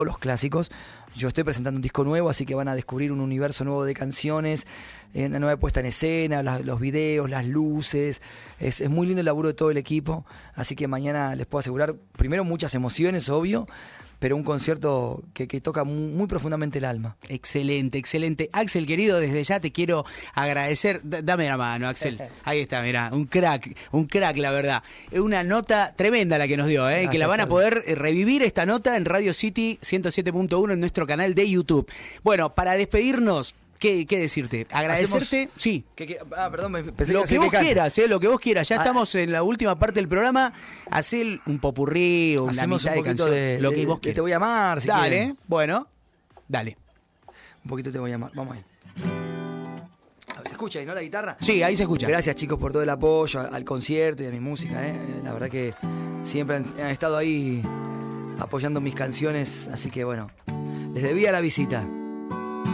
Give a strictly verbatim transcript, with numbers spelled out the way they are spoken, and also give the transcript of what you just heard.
los clásicos. Yo estoy presentando un disco nuevo, así que van a descubrir un universo nuevo de canciones, eh, una nueva puesta en escena, la, los videos, las luces. Es, es muy lindo el laburo de todo el equipo, así que mañana les puedo asegurar, primero muchas emociones, obvio, pero un concierto que, que toca muy, muy profundamente el alma. Excelente, excelente. Axel, querido, desde ya te quiero agradecer. D- dame la mano, Axel. Ahí está, mirá, un crack, un crack, la verdad. Es una nota tremenda la que nos dio, ¿eh? Gracias, que la van a poder revivir esta nota en Radio City ciento siete punto uno en nuestro canal de YouTube. Bueno, para despedirnos, ¿Qué, ¿Qué decirte? Agradecerte, Hacemos, sí. Que, que, ah, perdón, me pensé lo que, que vos que quieras, eh, lo que vos quieras. Ya ah, estamos en la última parte del programa. Hacé un popurrí, una hacemos mitad un de poquito canción. de, lo que de, vos de quieras. Te voy a amar, si Dale, quieren. bueno, dale. Un poquito Te voy a amar, vamos ahí. ¿Se escucha ahí, no, la guitarra? Sí, ahí se escucha. Gracias, chicos, por todo el apoyo al, al concierto y a mi música, ¿eh? La verdad que siempre han, han estado ahí apoyando mis canciones, así que bueno, les debía la visita.